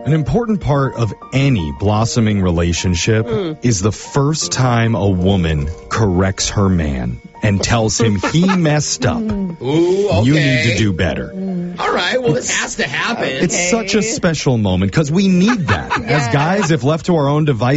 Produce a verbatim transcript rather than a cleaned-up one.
An important part of any blossoming relationship mm. is the first time a woman corrects her man and tells him he messed up. Ooh, okay. You need to do better. All right, well, this has to happen. It's okay. Such a special moment because we need that. As guys, if left to our own devices,